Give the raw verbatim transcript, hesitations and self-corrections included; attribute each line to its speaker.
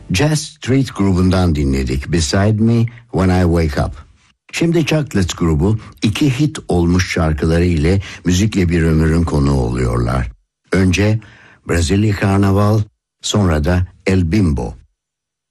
Speaker 1: Jazz Street grubundan dinledik Beside Me When I Wake Up. Şimdi Chocolates grubu iki hit olmuş şarkıları ile müzikle bir ömrün konuğu oluyorlar. Önce Brezilya Karnaval, sonra da El Bimbo.